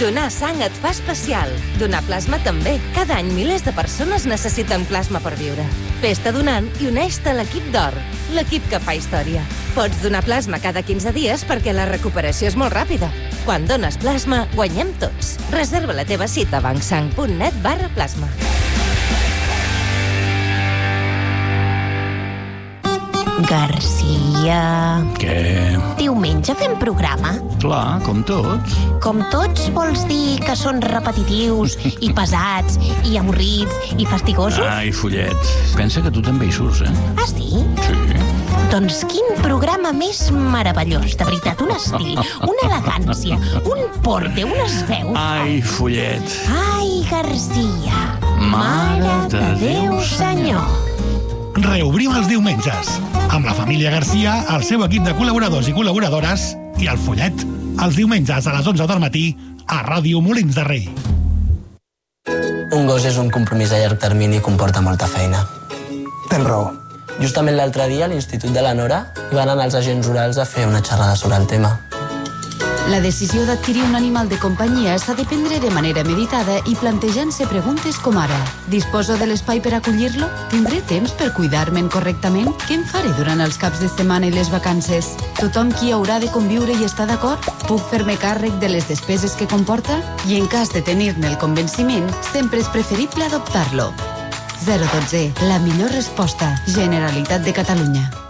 Donar sang et fa especial. Donar plasma també. Cada any milers de persones necessiten plasma per viure. Fes-te donant i uneix-te a l'equip d'Or, l'equip que fa història. Pots donar plasma cada 15 dies perquè la recuperació és molt ràpida. Quan dones plasma, guanyem tots. Reserva la teva cita a bancsang.net/plasma. Garcia... Què? Diumenge fem programa? Clar, com tots. Com tots vols dir que són repetitius i pesats i avorrits i fastigosos? Ai, Follet, pensa que tu també hi surts, Ah, sí? Sí. Doncs quin programa més meravellós, de veritat, un estil, una elegància, un porte, unes veus... Ai, Follet. Ai, Garcia, Mare de Déu, Senyor. Reobrim els diumenges, amb la família Garcia, el seu equip de col·laboradors i col·laboradores i el Follet, els diumenges a les 11 del matí a Ràdio Molins de Rei. Un gos és un compromís a llarg termini i comporta molta feina. Tens raó. Justament l'altre dia a l'Institut de la Nora hi van anar els agents rurals a fer una xerrada sobre el tema. La decisió d'adquirir un animal de companyia s'ha de prendre de manera meditada i plantejant-se preguntes com ara: disposo de l'espai per acollir-lo? Tindré temps per cuidar-me'n correctament? Què em faré durant els caps de setmana i les vacances? Tothom qui haurà de conviure i està d'acord? Puc fer-me càrrec de les despeses que comporta? I en cas de tenir-ne el convenciment, sempre és preferible adoptar-lo. 012, la millor resposta. Generalitat de Catalunya.